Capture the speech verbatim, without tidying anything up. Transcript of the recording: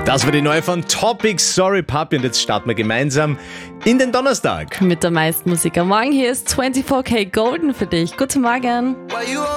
Das war die neue von Topic, Sorry Papi. Und jetzt starten wir gemeinsam in den Donnerstag. Mit der meisten Musik am Morgen. Hier ist vierundzwanzig K Golden für dich. Guten Morgen.